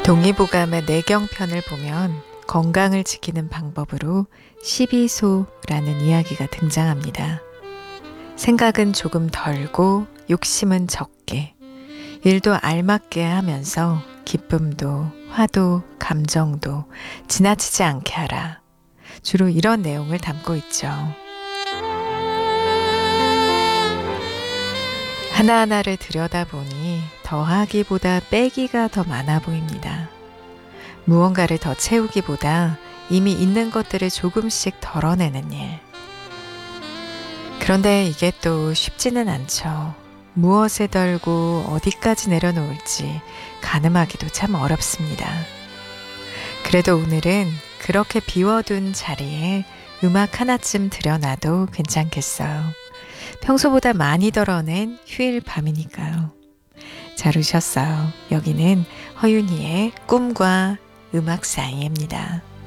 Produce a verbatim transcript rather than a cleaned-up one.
동의보감의 내경편을 보면 건강을 지키는 방법으로 십이소라는 이야기가 등장합니다. 생각은 조금 덜고 욕심은 적게, 일도 알맞게 하면서 기쁨도 화도 감정도 지나치지 않게 하라. 주로 이런 내용을 담고 있죠. 하나하나를 들여다보니 더하기보다 빼기가 더 많아 보입니다. 무언가를 더 채우기보다 이미 있는 것들을 조금씩 덜어내는 일. 그런데 이게 또 쉽지는 않죠. 무엇에 덜고 어디까지 내려놓을지 가늠하기도 참 어렵습니다. 그래도 오늘은 그렇게 비워둔 자리에 음악 하나쯤 들여놔도 괜찮겠어요. 평소보다 많이 덜어낸 휴일 밤이니까요. 잘 오셨어요. 여기는 허윤희의 꿈과 음악 사이입니다.